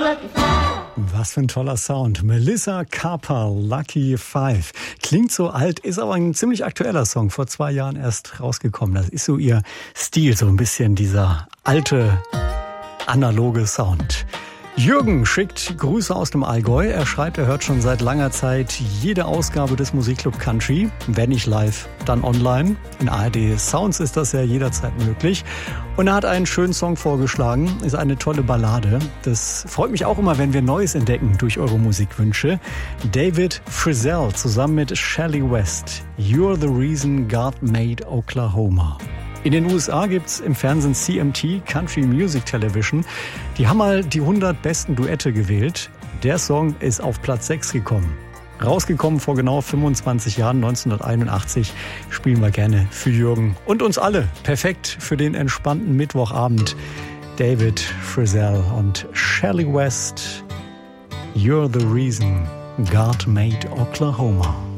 Lucky Five. Was für ein toller Sound. Melissa Carper, Lucky Five. Klingt so alt, ist aber ein ziemlich aktueller Song. Vor 2 Jahren erst rausgekommen. Das ist so ihr Stil, so ein bisschen dieser alte, analoge Sound. Jürgen schickt Grüße aus dem Allgäu. Er schreibt, er hört schon seit langer Zeit jede Ausgabe des Musikclub Country. Wenn nicht live, dann online. In ARD Sounds ist das ja jederzeit möglich. Und er hat einen schönen Song vorgeschlagen. Ist eine tolle Ballade. Das freut mich auch immer, wenn wir Neues entdecken durch eure Musikwünsche. David Frizzell zusammen mit Shelley West. You're the reason God made Oklahoma. In den USA gibt's im Fernsehen CMT, Country Music Television. Die haben mal die 100 besten Duette gewählt. Der Song ist auf Platz 6 gekommen. Rausgekommen vor genau 25 Jahren, 1981, spielen wir gerne für Jürgen und uns alle. Perfekt für den entspannten Mittwochabend. David Frizzell und Shelley West. You're the reason God made Oklahoma.